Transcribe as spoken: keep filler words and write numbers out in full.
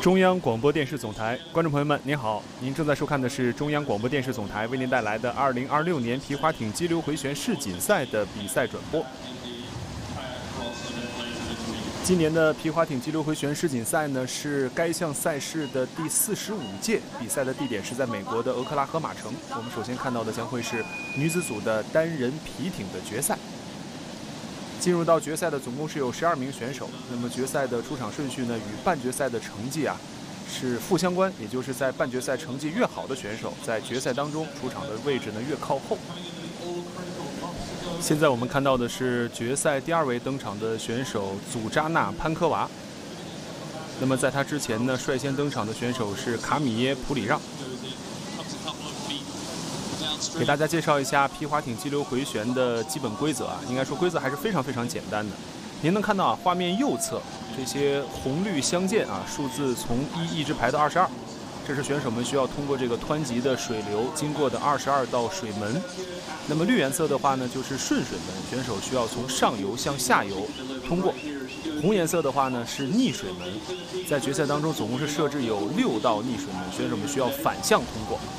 中央广播电视总台观众朋友们，您好，您正在收看的是中央广播电视总台为您带来的二零二六年皮划艇激流回旋世锦赛的比赛转播。今年的皮划艇激流回旋世锦赛呢，是该项赛事的第四十五届，比赛的地点是在美国的俄克拉荷马城。我们首先看到的将会是女子组的单人皮艇的决赛。进入到决赛的总共是有十二名选手，那么决赛的出场顺序呢，与半决赛的成绩啊是负相关，也就是在半决赛成绩越好的选手，在决赛当中出场的位置呢越靠后。现在我们看到的是决赛第二位登场的选手祖扎纳潘科娃。那么在他之前呢，率先登场的选手是卡米耶普里让。给大家介绍一下皮划艇激流回旋的基本规则啊，应该说规则还是非常非常简单的。您能看到啊，画面右侧这些红绿相间啊，数字从一一直排到二十二，这是选手们需要通过这个湍急的水流经过的二十二道水门。那么绿颜色的话呢，就是顺水门，选手需要从上游向下游通过。红颜色的话呢是逆水门，在决赛当中总共是设置有六道逆水门，选手们需要反向通过。